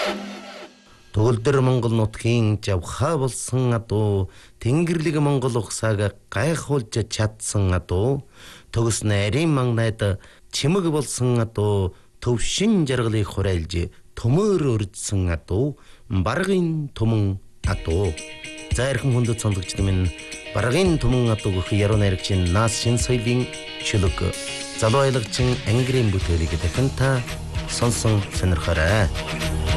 Төгөлдөр Монгол нутгийн жавхаа болсон адуу Тэнгэрлэг Монгол ухсааг гайхуулж чадсан адуу төгс нарийн мангайд чимэг болсон адуу төвшин жаргалыг хураилж төмөр өрдсөн адуу баргын түмэн адуу зайрхан хүндэт сонсогчд минь баргын түмэн адуу гэх яруу найрагчийн Наас шин соёлын чөлөг залуу аялагчин ангирын бүтээлийг дахин та сонсон сонирхорой.